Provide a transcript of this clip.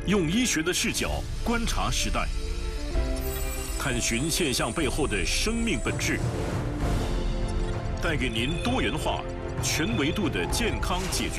用医学的视角观察时代，探寻现象背后的生命本质，带给您多元化、全维度的健康解决